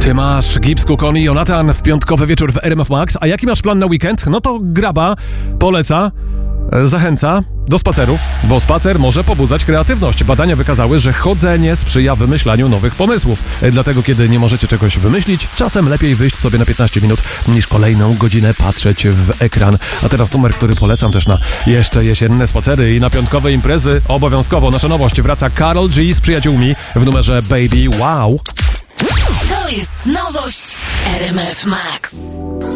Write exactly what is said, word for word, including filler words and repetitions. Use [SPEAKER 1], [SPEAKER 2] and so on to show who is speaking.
[SPEAKER 1] Ty masz Gibbs, Cook i Jonathan w piątkowy wieczór w R M F Max. A jaki masz plan na weekend? No to Graba poleca, zachęca do spacerów, bo spacer może pobudzać kreatywność. Badania wykazały, że chodzenie sprzyja wymyślaniu nowych pomysłów. Dlatego, kiedy nie możecie czegoś wymyślić, czasem lepiej wyjść sobie na piętnaście minut niż kolejną godzinę patrzeć w ekran. A teraz numer, który polecam też na jeszcze jesienne spacery i na piątkowe imprezy. Obowiązkowo nasza nowość. Wraca Karol G z przyjaciółmi w numerze Baby Wow.
[SPEAKER 2] To jest nowość R M F Max.